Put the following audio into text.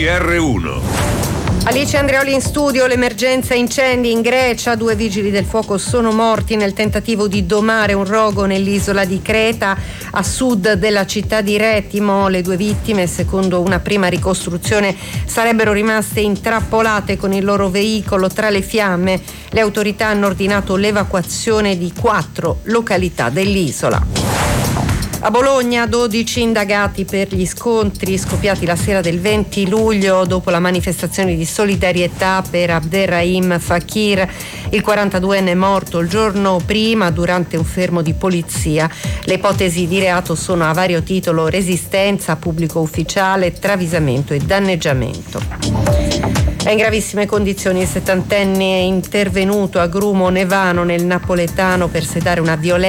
GR1. Alice Andreoli in studio. L'emergenza incendi in Grecia, 2 vigili del fuoco sono morti nel tentativo di domare un rogo nell'isola di Creta a sud della città di Retimo. Le 2 vittime, secondo una prima ricostruzione, sarebbero rimaste intrappolate con il loro veicolo tra le fiamme. Le autorità hanno ordinato l'evacuazione di 4 località dell'isola. A Bologna 12 indagati per gli scontri scoppiati la sera del 20 luglio dopo la manifestazione di solidarietà per Abderrahim Fakir. Il 42enne è morto il giorno prima durante un fermo di polizia. Le ipotesi di reato sono a vario titolo resistenza, pubblico ufficiale, travisamento e danneggiamento. È in gravissime condizioni il 70enne intervenuto a Grumo Nevano nel napoletano per sedare una violenza